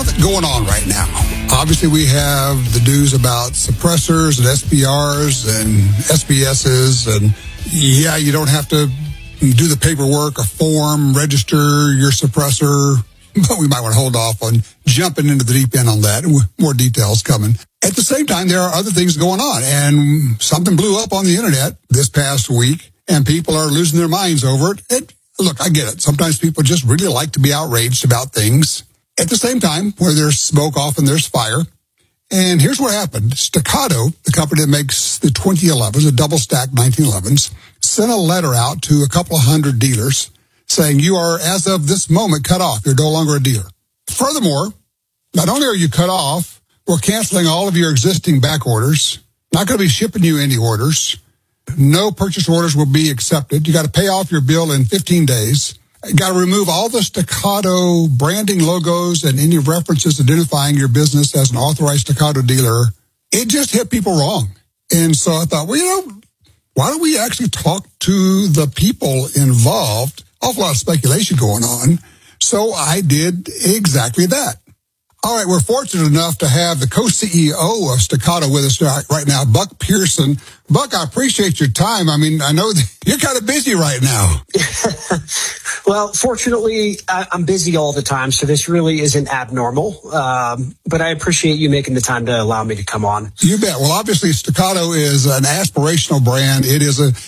lot going on right now. Obviously, we have the news about suppressors and SPRs and SBSs, and yeah, you don't have to do the paperwork or form, register your suppressor, but we might want to hold off on jumping into the deep end on that. More details coming. At the same time, there are other things going on, and something blew up on the internet this past week, and people are losing their minds over it. Look, I get it. Sometimes people just really like to be outraged about things. At the same time, where there's smoke, often there's fire. And here's what happened. Staccato, the company that makes the 2011s, the double-stack 1911s, sent a letter out to a couple of hundred dealers saying, you are, as of this moment, cut off. You're no longer a dealer. Furthermore, not only are you cut off, we're canceling all of your existing back orders, not going to be shipping you any orders. No purchase orders will be accepted. You got to pay off your bill in 15 days. You got to remove all the Staccato branding logos and any references identifying your business as an authorized Staccato dealer. It just hit people wrong. And so I thought, well, why don't we actually talk to the people involved? Awful lot of speculation going on. So I did exactly that. All right, we're fortunate enough to have the co-CEO of Staccato with us right now, Buck Pearson. Buck, I appreciate your time. I mean, I know that you're kind of busy right now. Well, fortunately, I'm busy all the time, so this really isn't abnormal. But I appreciate you making the time to allow me to come on. You bet. Well, obviously, Staccato is an aspirational brand. It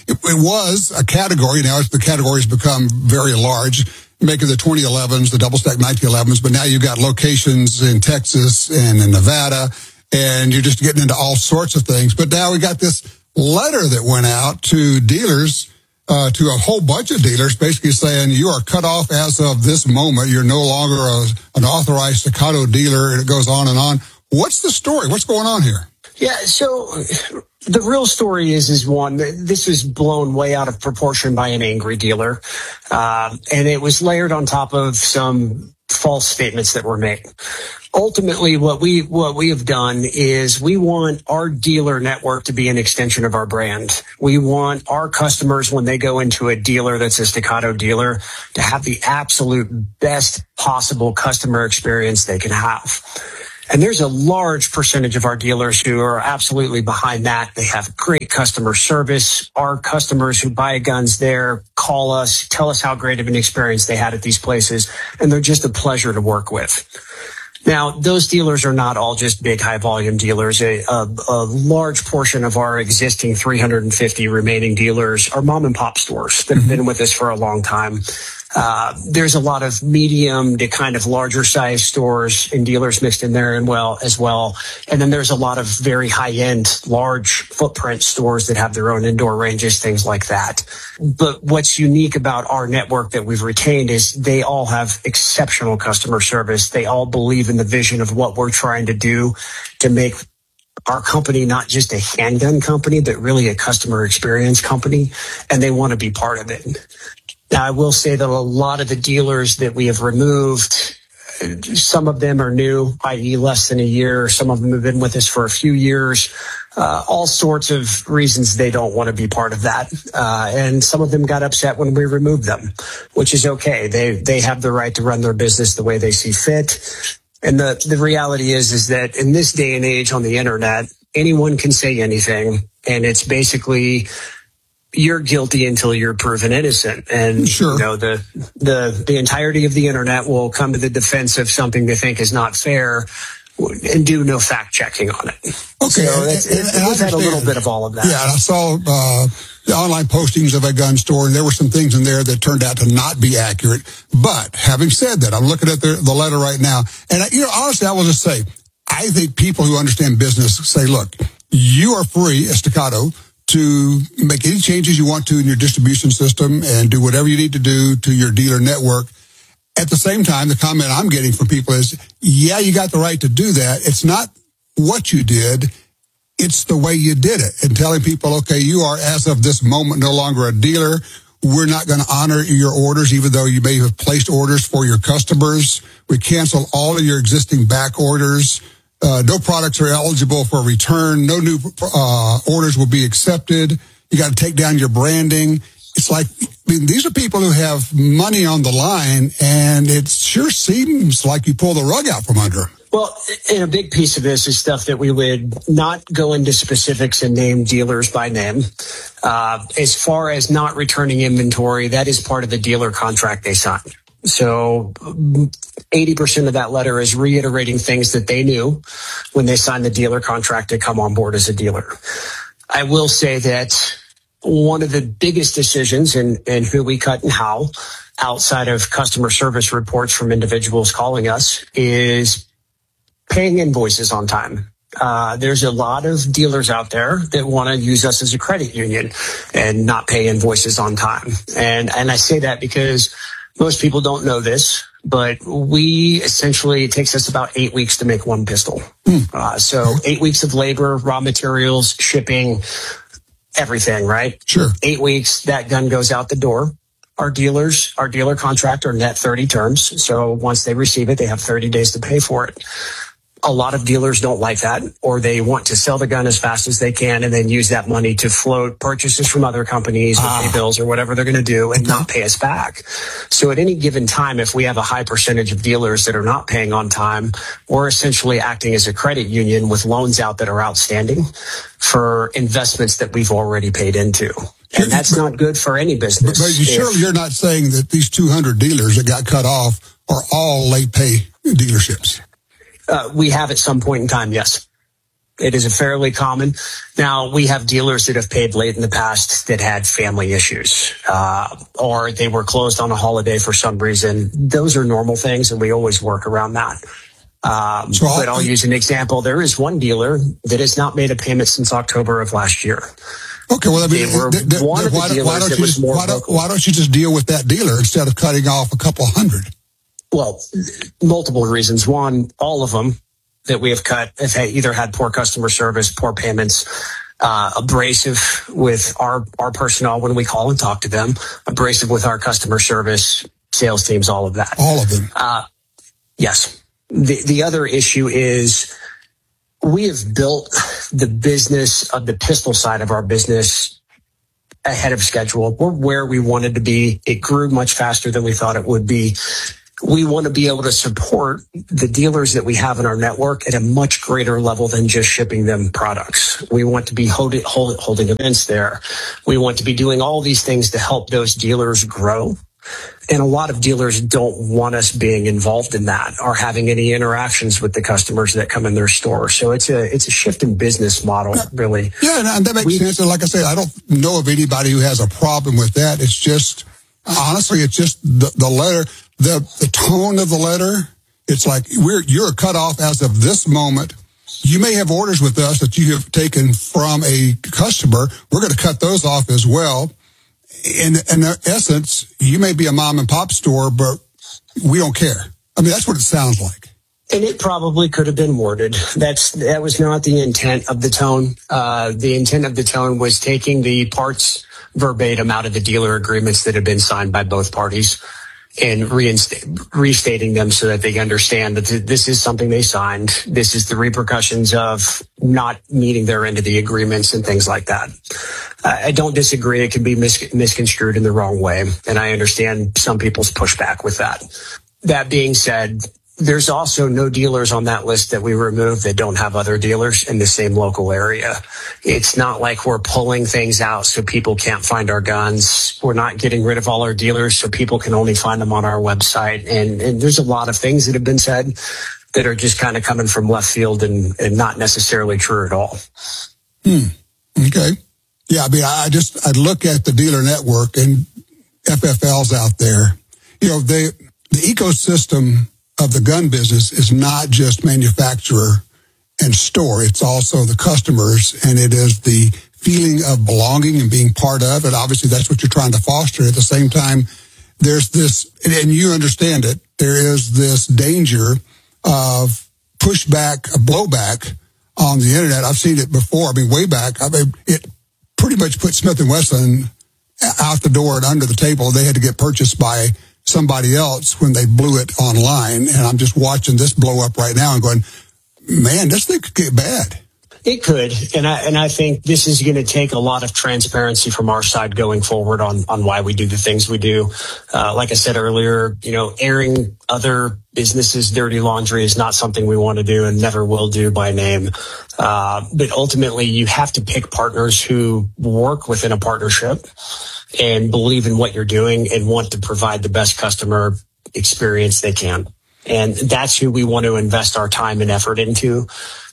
was a category. Now the category's become very large, making the 2011s, the double-stack 1911s, but now you've got locations in Texas and in Nevada, and you're just getting into all sorts of things. But now we got this letter that went out to dealers, to a whole bunch of dealers, basically saying you are cut off as of this moment. You're no longer an authorized Staccato dealer, and it goes on and on. What's the story? What's going on here? Yeah, so the real story is one, this was blown way out of proportion by an angry dealer. And it was layered on top of some false statements that were made. Ultimately, what we have done is we want our dealer network to be an extension of our brand. We want our customers, when they go into a dealer that's a Staccato dealer, to have the absolute best possible customer experience they can have. And there's a large percentage of our dealers who are absolutely behind that. They have great customer service. Our customers who buy guns there call us, tell us how great of an experience they had at these places, and they're just a pleasure to work with. Now, those dealers are not all just big, high-volume dealers. A large portion of our existing 350 remaining dealers are mom-and-pop stores that have been with us for a long time. There's a lot of medium to kind of larger size stores and dealers mixed in there as well. And then there's a lot of very high-end, large footprint stores that have their own indoor ranges, things like that. But what's unique about our network that we've retained is they all have exceptional customer service. They all believe in the vision of what we're trying to do to make our company not just a handgun company, but really a customer experience company, and they want to be part of it. Now, I will say that a lot of the dealers that we have removed, some of them are new, i.e. less than a year. Some of them have been with us for a few years. All sorts of reasons they don't want to be part of that. And some of them got upset when we removed them, which is okay. They have the right to run their business the way they see fit. And the reality is that in this day and age on the internet, anyone can say anything. And it's basically, you're guilty until you're proven innocent. And sure. You know, the entirety of the internet will come to the defense of something they think is not fair and do no fact checking on it. Okay. So we've had a little bit of all of that. Yeah, I saw the online postings of a gun store, and there were some things in there that turned out to not be accurate. But having said that, I'm looking at the letter right now, and honestly, I will just say, I think people who understand business say, look, you are free as Staccato to make any changes you want to in your distribution system and do whatever you need to do to your dealer network. At the same time, the comment I'm getting from people is, yeah, you got the right to do that. It's not what you did. It's the way you did it. And telling people, okay, you are, as of this moment, no longer a dealer. We're not going to honor your orders, even though you may have placed orders for your customers. We cancel all of your existing back orders. No products are eligible for return. No new orders will be accepted. You got to take down your branding. it's like, I mean, these are people who have money on the line, and it sure seems like you pull the rug out from under them. Well, and a big piece of this is stuff that we would not go into specifics and name dealers by name. As far as not returning inventory, that is part of the dealer contract they signed. So 80% of that letter is reiterating things that they knew when they signed the dealer contract to come on board as a dealer. I will say that one of the biggest decisions in who we cut and how, outside of customer service reports from individuals calling us, is paying invoices on time. There's a lot of dealers out there that want to use us as a credit union and not pay invoices on time. And I say that because most people don't know this, but we essentially, it takes us about 8 weeks to make one pistol. So 8 weeks of labor, raw materials, shipping, everything, right? Sure. 8 weeks, that gun goes out the door. Our dealer contract are net 30 terms. So once they receive it, they have 30 days to pay for it. A lot of dealers don't like that, or they want to sell the gun as fast as they can and then use that money to float purchases from other companies or pay bills or whatever they're going to do and not pay us back. So at any given time, if we have a high percentage of dealers that are not paying on time, we're essentially acting as a credit union with loans out that are outstanding for investments that we've already paid into. And that's not good for any business. But surely you're not saying that these 200 dealers that got cut off are all late pay dealerships. We have at some point in time, yes. It is a fairly common. Now, we have dealers that have paid late in the past that had family issues, or they were closed on a holiday for some reason. Those are normal things, and we always work around that. But I'll use an example. There is one dealer that has not made a payment since October of last year. Okay, well, I mean, why don't you just deal with that dealer instead of cutting off a couple hundred? Well, multiple reasons. One, all of them that we have cut have either had poor customer service, poor payments, abrasive with our personnel when we call and talk to them, abrasive with our customer service, sales teams, all of that. All of them. Yes. The other issue is we have built the business of the pistol side of our business ahead of schedule. We're where we wanted to be. It grew much faster than we thought it would be. We want to be able to support the dealers that we have in our network at a much greater level than just shipping them products. We want to be holding events there. We want to be doing all these things to help those dealers grow. And a lot of dealers don't want us being involved in that or having any interactions with the customers that come in their store. So it's a shift in business model, really. Yeah, and that makes sense. And like I said, I don't know of anybody who has a problem with that. It's just, honestly, it's just the letter. The tone of the letter, it's like you're cut off as of this moment. You may have orders with us that you have taken from a customer. We're going to cut those off as well. In essence, you may be a mom and pop store, but we don't care. I mean, that's what it sounds like. And it probably could have been worded. That was not the intent of the tone. The intent of the tone was taking the parts verbatim out of the dealer agreements that had been signed by both parties and restating them so that they understand that this is something they signed. This is the repercussions of not meeting their end of the agreements and things like that. I don't disagree. It can be misconstrued in the wrong way, and I understand some people's pushback with that. That being said, there's also no dealers on that list that we removed that don't have other dealers in the same local area. It's not like we're pulling things out so people can't find our guns. We're not getting rid of all our dealers so people can only find them on our website. And there's a lot of things that have been said that are just kind of coming from left field and not necessarily true at all. Okay. Yeah, I mean, I look at the dealer network and FFLs out there. You know, the ecosystem of the gun business is not just manufacturer and store. It's also the customers, and it is the feeling of belonging and being part of it. Obviously, that's what you're trying to foster. At the same time, there's this, and you understand it, there is this danger of pushback, blowback on the internet. I've seen it before. I mean, way back. I mean, it pretty much put Smith & Wesson out the door and under the table. They had to get purchased by somebody else when they blew it online. And I'm just watching this blow up right now and going, man, this thing could get bad. It could, and I think this is going to take a lot of transparency from our side going forward on why we do the things we do. Like I said earlier, airing other businesses' dirty laundry is not something we want to do and never will do by name. But ultimately, you have to pick partners who work within a partnership and believe in what you're doing and want to provide the best customer experience they can. And that's who we want to invest our time and effort into.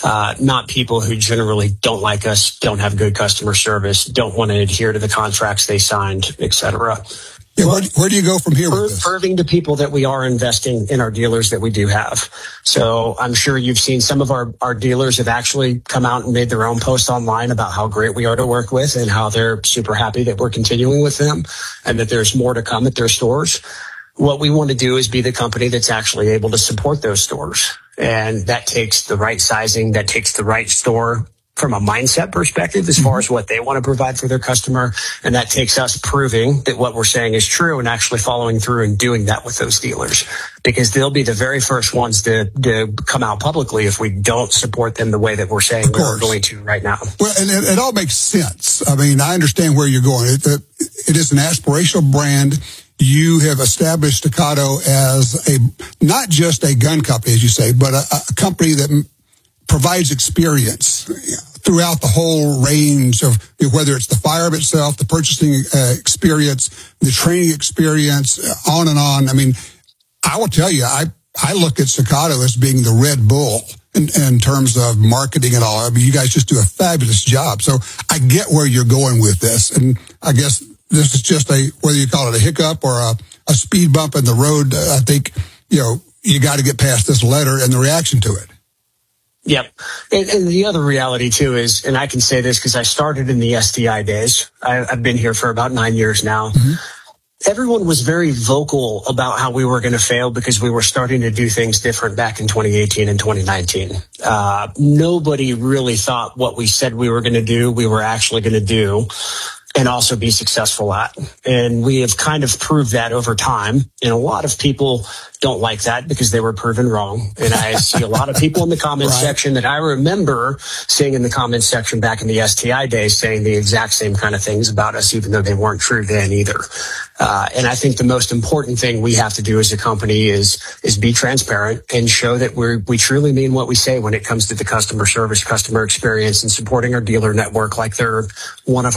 Not people who generally don't like us, don't have good customer service, don't want to adhere to the contracts they signed, et cetera. Yeah, where do you go from here with this? Proving to people that we are investing in our dealers that we do have. So I'm sure you've seen some of our dealers have actually come out and made their own posts online about how great we are to work with and how they're super happy that we're continuing with them and that there's more to come at their stores. What we want to do is be the company that's actually able to support those stores. And that takes the right sizing, that takes the right store from a mindset perspective as far as what they want to provide for their customer. And that takes us proving that what we're saying is true and actually following through and doing that with those dealers, because they'll be the very first ones to come out publicly if we don't support them the way that we're saying we're going to right now. Well, and it all makes sense. I mean, I understand where you're going. It is an aspirational brand. You have established Staccato as not just a gun company, as you say, but a company that provides experience throughout the whole range of whether it's the firearm itself, the purchasing experience, the training experience, on and on. I mean, I will tell you, I look at Staccato as being the Red Bull in terms of marketing and all. I mean, you guys just do a fabulous job. So I get where you're going with this. And I guess this is just whether you call it a hiccup or a speed bump in the road. I think, you got to get past this letter and the reaction to it. Yep. And the other reality, too, is, and I can say this because I started in the STI days. I've been here for about 9 years now. Mm-hmm. Everyone was very vocal about how we were going to fail because we were starting to do things different back in 2018 and 2019. Nobody really thought what we said we were going to do, we were actually going to do and also be successful at. And we have kind of proved that over time. And a lot of people don't like that because they were proven wrong. And I see a lot of people in the comments section that I remember seeing in the comments section back in the STI days saying the exact same kind of things about us, even though they weren't true then either. And I think the most important thing we have to do as a company is be transparent and show that we truly mean what we say when it comes to the customer service, customer experience, and supporting our dealer network like they're one of